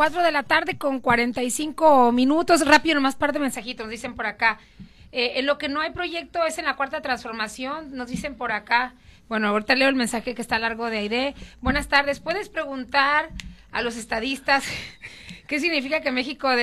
4 de la tarde con 45 minutos. Rápido, nomás par de mensajitos, nos dicen por acá. En lo que no hay proyecto es en la cuarta transformación, nos dicen por acá. Bueno, ahorita leo el mensaje que está largo de Aide. Buenas tardes, ¿puedes preguntar a los estadistas qué significa que México